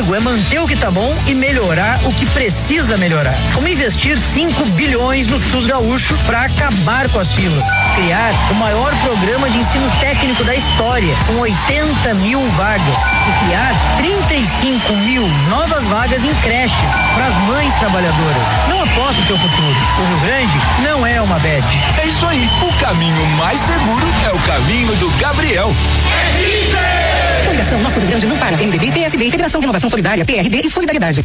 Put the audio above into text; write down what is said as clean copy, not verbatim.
comigo é manter o que tá bom e melhorar o que precisa melhorar. Como investir 5 bilhões no SUS gaúcho para acabar com as filas. Criar o maior programa de ensino técnico da história, com 80 mil vagas. E criar 35 mil novas vagas em creches para as mães trabalhadoras. Não aposta o teu futuro. O Rio Grande não é uma bad. É isso aí. O caminho mais seguro é o caminho do Gabriel. Coligação Nosso Rio Grande não para. MDB, PSD, Federação de Inovação Solidária, PRD e Solidariedade.